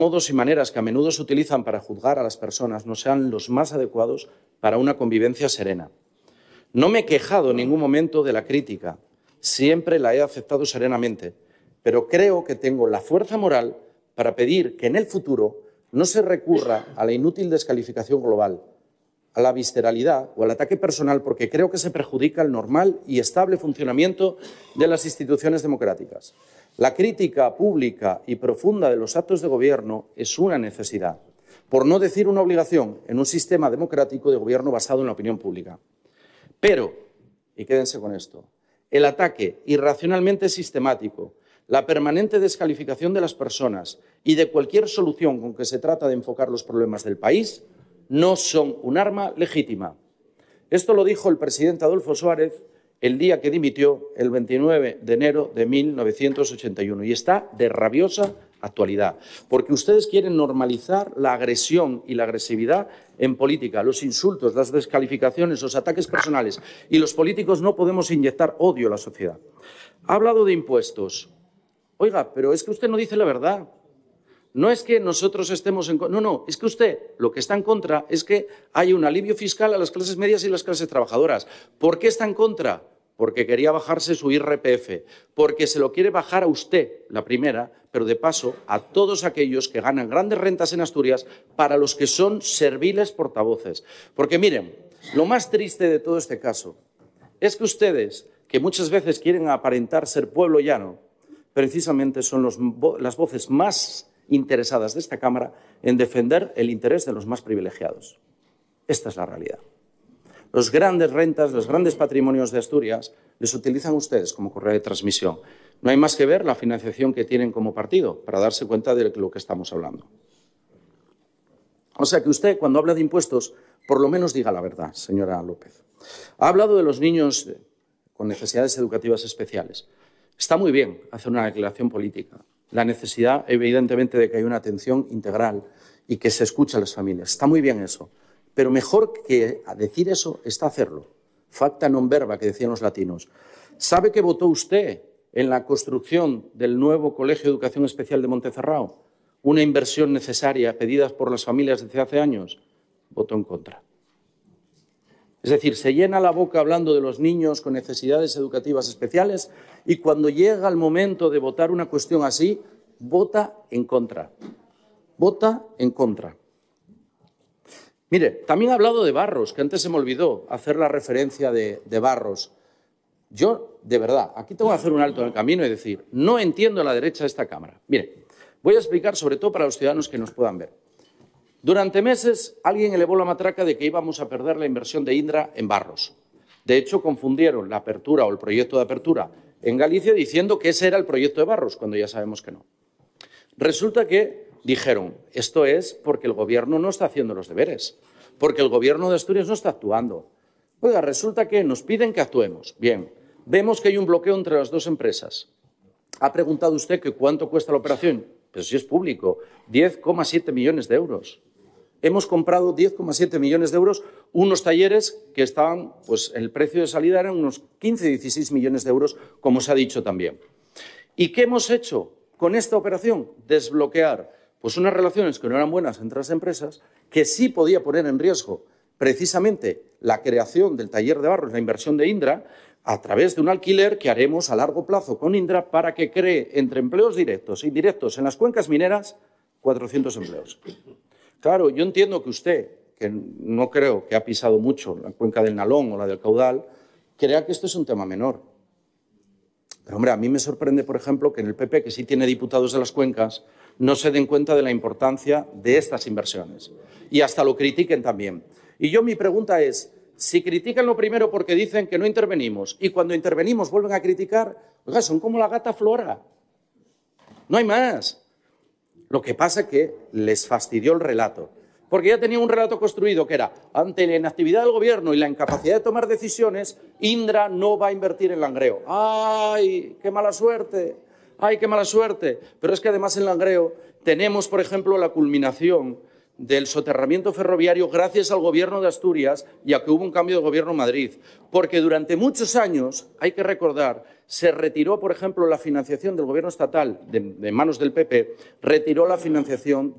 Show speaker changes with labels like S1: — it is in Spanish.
S1: modos y maneras que a menudo se utilizan para juzgar a las personas no sean los más adecuados para una convivencia serena. No me he quejado en ningún momento de la crítica, siempre la he aceptado serenamente, pero creo que tengo la fuerza moral para pedir que en el futuro no se recurra a la inútil descalificación global, a la visceralidad o al ataque personal, porque creo que se perjudica el normal y estable funcionamiento de las instituciones democráticas. La crítica pública y profunda de los actos de gobierno es una necesidad, por no decir una obligación, en un sistema democrático de gobierno basado en la opinión pública. Pero, y quédense con esto, el ataque irracionalmente sistemático, la permanente descalificación de las personas y de cualquier solución con que se trata de enfocar los problemas del país no son un arma legítima. Esto lo dijo el presidente Adolfo Suárez el día que dimitió, el 29 de enero de 1981, y está de rabiosa actualidad, porque ustedes quieren normalizar la agresión y la agresividad en política, los insultos, las descalificaciones, los ataques personales, y los políticos no podemos inyectar odio a la sociedad. Ha hablado de impuestos. Oiga, pero es que usted no dice la verdad. No es que nosotros estemos en contra, no, es que usted lo que está en contra es que hay un alivio fiscal a las clases medias y las clases trabajadoras. ¿Por qué está en contra? Porque quería bajarse su IRPF, porque se lo quiere bajar a usted, la primera, pero de paso a todos aquellos que ganan grandes rentas en Asturias, para los que son serviles portavoces. Porque miren, lo más triste de todo este caso es que ustedes, que muchas veces quieren aparentar ser pueblo llano, precisamente son las voces más interesadas de esta Cámara en defender el interés de los más privilegiados. Esta es la realidad. Los grandes rentas, los grandes patrimonios de Asturias les utilizan ustedes como correa de transmisión. No hay más que ver la financiación que tienen como partido para darse cuenta de lo que estamos hablando. O sea que usted, cuando habla de impuestos, por lo menos diga la verdad, señora López. Ha hablado de los niños con necesidades educativas especiales. Está muy bien hacer una declaración política. La necesidad, evidentemente, de que haya una atención integral y que se escuche a las familias. Está muy bien eso. Pero mejor que decir eso está hacerlo. Facta non verba, que decían los latinos. ¿Sabe que votó usted en la construcción del nuevo Colegio de Educación Especial de Montecerrao? Una inversión necesaria pedida por las familias desde hace años. Votó en contra. Es decir, se llena la boca hablando de los niños con necesidades educativas especiales y cuando llega el momento de votar una cuestión así, vota en contra. Vota en contra. Mire, también ha hablado de Barros, que antes se me olvidó hacer la referencia de Barros. Yo, de verdad, aquí tengo que hacer un alto en el camino y decir, no entiendo a la derecha de esta Cámara. Mire, voy a explicar sobre todo para los ciudadanos que nos puedan ver. Durante meses alguien elevó la matraca de que íbamos a perder la inversión de Indra en Barros. De hecho, confundieron la apertura o el proyecto de apertura en Galicia diciendo que ese era el proyecto de Barros, cuando ya sabemos que no. Resulta que dijeron, esto es porque el Gobierno no está haciendo los deberes, porque el Gobierno de Asturias no está actuando. Oiga, resulta que nos piden que actuemos. Bien, vemos que hay un bloqueo entre las dos empresas. ¿Ha preguntado usted que cuánto cuesta la operación? Pero si es público, 10,7 millones de euros. Hemos comprado 10,7 millones de euros, unos talleres que estaban, pues el precio de salida eran unos 15, 16 millones de euros, como se ha dicho también. ¿Y qué hemos hecho con esta operación? Desbloquear pues unas relaciones que no eran buenas entre las empresas, que sí podía poner en riesgo precisamente la creación del taller de Barros, la inversión de Indra, a través de un alquiler que haremos a largo plazo con Indra para que cree entre empleos directos e indirectos en las cuencas mineras 400 empleos. Claro, yo entiendo que usted, que no creo que ha pisado mucho la cuenca del Nalón o la del Caudal, crea que esto es un tema menor. Pero, hombre, a mí me sorprende, por ejemplo, que en el PP, que sí tiene diputados de las cuencas, no se den cuenta de la importancia de estas inversiones y hasta lo critiquen también. Y yo mi pregunta es, si critican lo primero porque dicen que no intervenimos y cuando intervenimos vuelven a criticar, oiga, son como la gata Flora. No hay más. Lo que pasa es que les fastidió el relato, porque ya tenía un relato construido que era, ante la inactividad del Gobierno y la incapacidad de tomar decisiones, Indra no va a invertir en Langreo. ¡Ay, qué mala suerte! ¡Ay, qué mala suerte! Pero es que además en Langreo tenemos, por ejemplo, la culminación del soterramiento ferroviario gracias al Gobierno de Asturias y a que hubo un cambio de Gobierno en Madrid. Porque durante muchos años, hay que recordar, se retiró, por ejemplo, la financiación del Gobierno estatal de manos del PP, retiró la financiación